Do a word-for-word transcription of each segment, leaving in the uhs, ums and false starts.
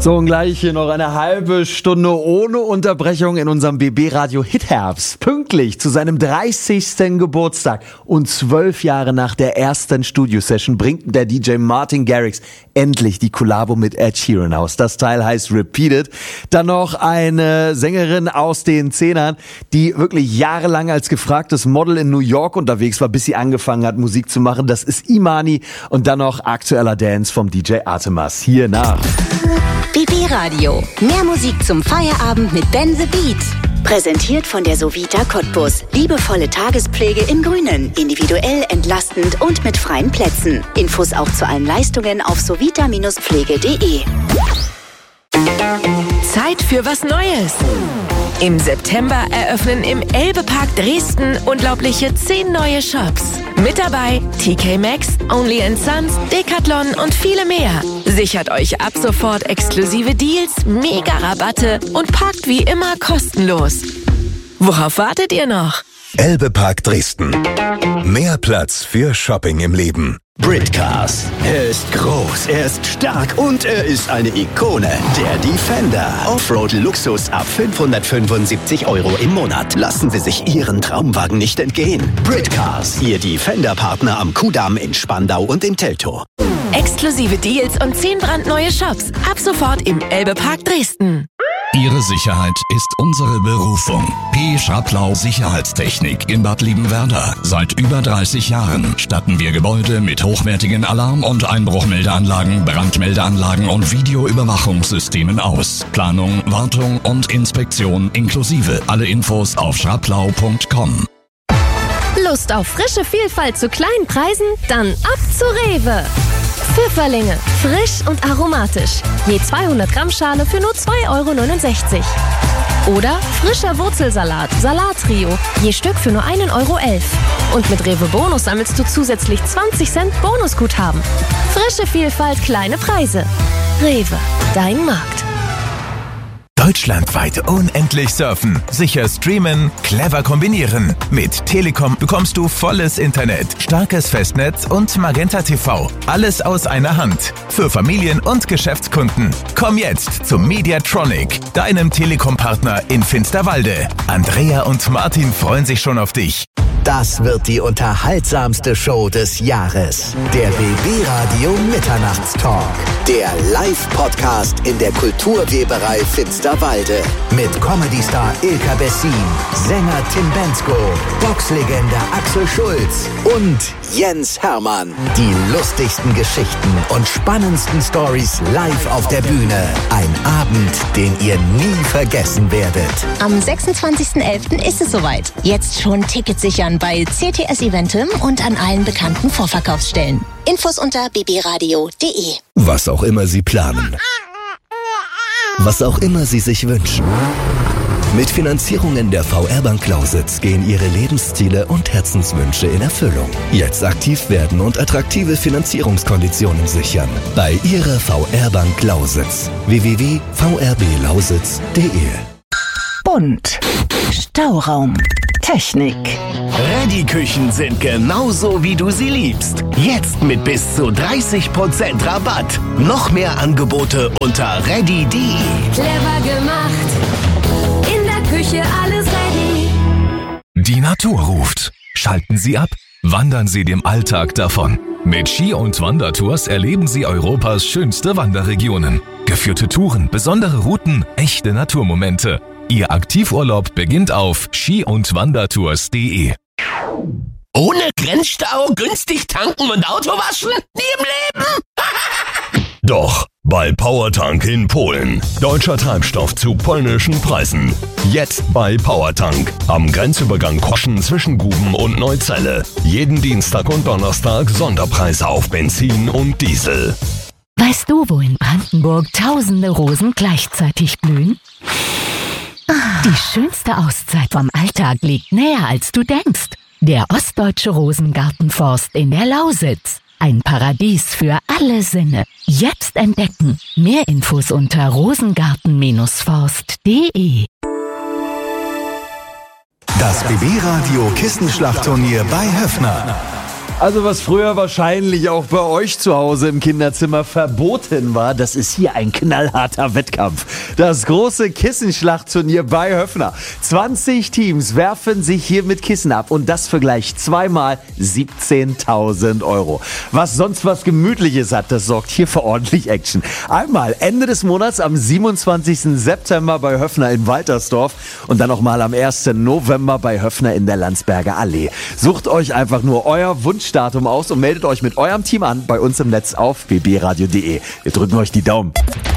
So, und gleich hier noch eine halbe Stunde ohne Unterbrechung in unserem B B-Radio Hitherbst. Pünktlich zu seinem dreißigsten Geburtstag und zwölf Jahre nach der ersten Studio-Session bringt der D J Martin Garrix endlich die Kollabo mit Ed Sheeran aus. Das Teil heißt Repeated. Dann noch eine Sängerin aus den Zehnern, die wirklich jahrelang als gefragtes Model in New York unterwegs war, bis sie angefangen hat, Musik zu machen. Das ist Imani. Und dann noch aktueller Dance vom D J Artemas. Hier nach B B-Radio. Mehr Musik zum Feierabend mit Ben the Beat. Präsentiert von der Sovita Cottbus. Liebevolle Tagespflege im Grünen. Individuell, entlastend und mit freien Plätzen. Infos auch zu allen Leistungen auf sovita Pflege punkt de. Zeit für was Neues. Im September eröffnen im Elbe-Park Dresden unglaubliche zehn neue Shops. Mit dabei T K Maxx, Only and Sons, Decathlon und viele mehr. Sichert euch ab sofort exklusive Deals, Mega-Rabatte und parkt wie immer kostenlos. Worauf wartet ihr noch? Elbe-Park Dresden. Mehr Platz für Shopping im Leben. Britcars. Er ist groß, er ist stark und er ist eine Ikone. Der Defender. Offroad-Luxus ab fünfhundertfünfundsiebzig Euro im Monat. Lassen Sie sich Ihren Traumwagen nicht entgehen. Britcars. Ihr Defender-Partner am Kudamm in Spandau und in Teltow. Exklusive Deals und zehn brandneue Shops. Ab sofort im Elbe-Park Dresden. Ihre Sicherheit ist unsere Berufung. P. Schraplau Sicherheitstechnik in Bad Liebenwerda. Seit über dreißig Jahren statten wir Gebäude mit hochwertigen Alarm- und Einbruchmeldeanlagen, Brandmeldeanlagen und Videoüberwachungssystemen aus. Planung, Wartung und Inspektion inklusive. Alle Infos auf schraplau punkt com. Lust auf frische Vielfalt zu kleinen Preisen? Dann ab zu Rewe. Pfifferlinge, frisch und aromatisch. Je zweihundert Gramm Schale für nur zwei Euro neunundsechzig. Oder frischer Wurzelsalat, Salattrio, je Stück für nur ein Euro elf. Und mit Rewe Bonus sammelst du zusätzlich zwanzig Cent Bonusguthaben. Frische Vielfalt, kleine Preise. Rewe, dein Markt. Deutschlandweit unendlich surfen, sicher streamen, clever kombinieren. Mit Telekom bekommst du volles Internet, starkes Festnetz und Magenta T V. Alles aus einer Hand. Für Familien und Geschäftskunden. Komm jetzt zum Mediatronic, deinem Telekom-Partner in Finsterwalde. Andrea und Martin freuen sich schon auf dich. Das wird die unterhaltsamste Show des Jahres. Der B B-Radio Mitternachtstalk. Der Live-Podcast in der Kulturweberei Finsterwalde. Mit Comedy-Star Ilka Bessin, Sänger Tim Bensko, Boxlegende Axel Schulz und Jens Hermann. Die lustigsten Geschichten und spannendsten Stories live auf der Bühne. Ein Abend, den ihr nie vergessen werdet. Am sechsundzwanzigsten elften ist es soweit. Jetzt schon Tickets sichern bei C T S Eventim und an allen bekannten Vorverkaufsstellen. Infos unter b b radio punkt de. Was auch immer Sie planen. Was auch immer Sie sich wünschen. Mit Finanzierungen der V R Bank Lausitz gehen Ihre Lebensziele und Herzenswünsche in Erfüllung. Jetzt aktiv werden und attraktive Finanzierungskonditionen sichern. Bei Ihrer V R Bank Lausitz. w w w punkt v r b lausitz punkt de. Bunt. Stauraum. Technik. Ready-Küchen sind genauso, wie du sie liebst. Jetzt mit bis zu dreißig Prozent Rabatt. Noch mehr Angebote unter ready punkt de. Clever gemacht. In der Küche alles ready. Die Natur ruft. Schalten Sie ab. Wandern Sie dem Alltag davon. Mit Ski- und Wandertours erleben Sie Europas schönste Wanderregionen. Geführte Touren, besondere Routen, echte Naturmomente. Ihr Aktivurlaub beginnt auf ski und wandertours punkt de. Ohne Grenzstau, günstig tanken und Auto waschen? Nie im Leben! Doch, bei Powertank in Polen. Deutscher Treibstoff zu polnischen Preisen. Jetzt bei Powertank. Am Grenzübergang Koschen zwischen Guben und Neuzelle. Jeden Dienstag und Donnerstag Sonderpreise auf Benzin und Diesel. Weißt du, wo in Brandenburg tausende Rosen gleichzeitig blühen? Die schönste Auszeit vom Alltag liegt näher, als du denkst. Der Ostdeutsche Rosengartenforst in der Lausitz. Ein Paradies für alle Sinne. Jetzt entdecken. Mehr Infos unter rosengarten forst punkt de. Das B B-Radio Kissenschlachtturnier bei Höffner. Also was früher wahrscheinlich auch bei euch zu Hause im Kinderzimmer verboten war, das ist hier ein knallharter Wettkampf. Das große Kissenschlachtturnier bei Höffner. zwanzig Teams werfen sich hier mit Kissen ab und das für gleich zweimal siebzehntausend Euro. Was sonst was Gemütliches hat, das sorgt hier für ordentlich Action. Einmal Ende des Monats am siebenundzwanzigsten September bei Höffner in Waltersdorf und dann nochmal am ersten November bei Höffner in der Landsberger Allee. Sucht euch einfach nur euer Wunschdatum aus und meldet euch mit eurem Team an bei uns im Netz auf b b radio punkt d e. Wir drücken euch die Daumen.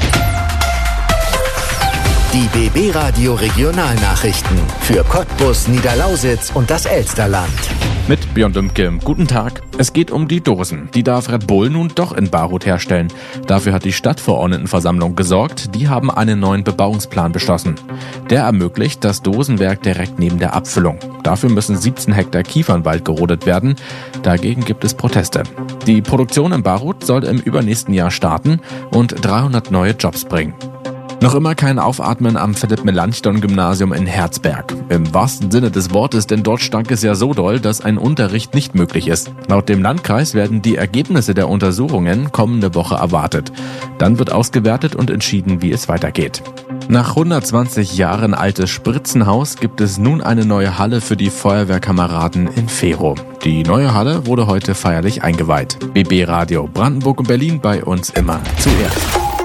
Die B B Radio Regionalnachrichten für Cottbus, Niederlausitz und das Elsterland. Mit Björn Dümke. Guten Tag. Es geht um die Dosen. Die darf Red Bull nun doch in Barut herstellen. Dafür hat die Stadtverordnetenversammlung gesorgt. Die haben einen neuen Bebauungsplan beschlossen. Der ermöglicht das Dosenwerk direkt neben der Abfüllung. Dafür müssen siebzehn Hektar Kiefernwald gerodet werden. Dagegen gibt es Proteste. Die Produktion in Barut soll im übernächsten Jahr starten und dreihundert neue Jobs bringen. Noch immer kein Aufatmen am Philipp-Melanchthon-Gymnasium in Herzberg. Im wahrsten Sinne des Wortes, denn dort stank es ja so doll, dass ein Unterricht nicht möglich ist. Laut dem Landkreis werden die Ergebnisse der Untersuchungen kommende Woche erwartet. Dann wird ausgewertet und entschieden, wie es weitergeht. Nach hundertzwanzig Jahren altes Spritzenhaus gibt es nun eine neue Halle für die Feuerwehrkameraden in Fero. Die neue Halle wurde heute feierlich eingeweiht. B B Radio Brandenburg und Berlin bei uns immer zuerst.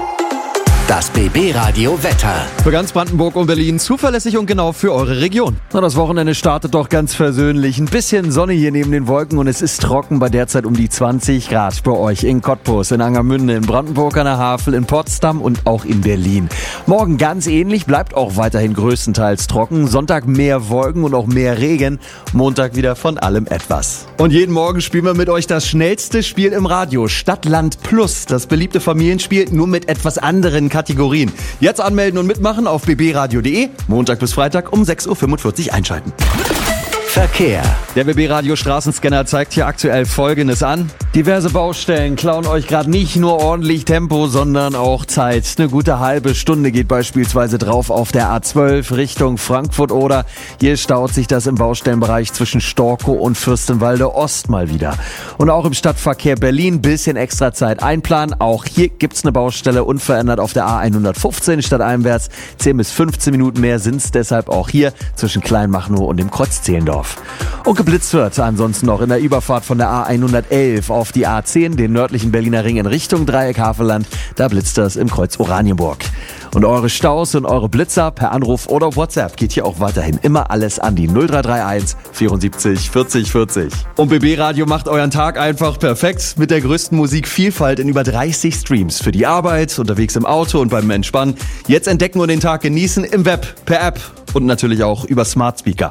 Das B B Radio Wetter. Für ganz Brandenburg und Berlin zuverlässig und genau für eure Region. Na, das Wochenende startet doch ganz versöhnlich. Ein bisschen Sonne hier neben den Wolken und es ist trocken bei derzeit um die zwanzig Grad bei euch in Cottbus, in Angermünde, in Brandenburg an der Havel, in Potsdam und auch in Berlin. Morgen ganz ähnlich, bleibt auch weiterhin größtenteils trocken. Sonntag mehr Wolken und auch mehr Regen. Montag wieder von allem etwas. Und jeden Morgen spielen wir mit euch das schnellste Spiel im Radio. Stadt, Land Plus. Das beliebte Familienspiel, nur mit etwas anderen Kategorien. Jetzt anmelden und mitmachen auf b b radio punkt d e. Montag bis Freitag um sechs Uhr fünfundvierzig einschalten. Verkehr. Der B B Radio Straßenscanner zeigt hier aktuell Folgendes an. Diverse Baustellen klauen euch gerade nicht nur ordentlich Tempo, sondern auch Zeit. Eine gute halbe Stunde geht beispielsweise drauf auf der A zwölf Richtung Frankfurt oder hier staut sich das im Baustellenbereich zwischen Storkow und Fürstenwalde Ost mal wieder. Und auch im Stadtverkehr Berlin bisschen extra Zeit einplanen. Auch hier gibt's eine Baustelle unverändert auf der A hundertfünfzehn stadteinwärts. zehn bis fünfzehn Minuten mehr sind's deshalb auch hier zwischen Kleinmachnow und dem Kreuz Zehlendorf. Und geblitzt wird ansonsten noch in der Überfahrt von der A hundertelf auf die A zehn, den nördlichen Berliner Ring in Richtung Dreieck Havelland. Da blitzt das im Kreuz Oranienburg. Und eure Staus und eure Blitzer per Anruf oder WhatsApp geht hier auch weiterhin immer alles an die null drei drei eins vierundsiebzig vierzig vierzig. Und B B Radio macht euren Tag einfach perfekt mit der größten Musikvielfalt in über dreißig Streams. Für die Arbeit, unterwegs im Auto und beim Entspannen. Jetzt entdecken und den Tag genießen im Web, per App und natürlich auch über Smart Speaker.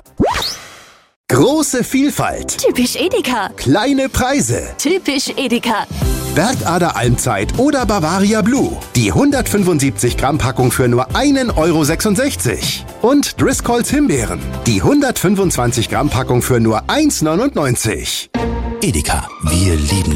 Große Vielfalt. Typisch Edeka. Kleine Preise. Typisch Edeka. Bergader Almzeit oder Bavaria Blue. Die hundertfünfundsiebzig Gramm Packung für nur einen Euro sechsundsechzig. Und Driscolls Himbeeren. Die hundertfünfundzwanzig Gramm Packung für nur eins neunundneunzig. Edeka. Wir lieben